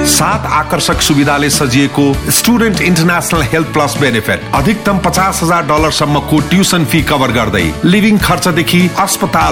7 आकर्षक सुविधाले सजिएको student international health plus benefit, अधिकतम $50,000 सम्मको ट्युसन फी कभर गर्दै लिभिङ खर्चदेखि अस्पताल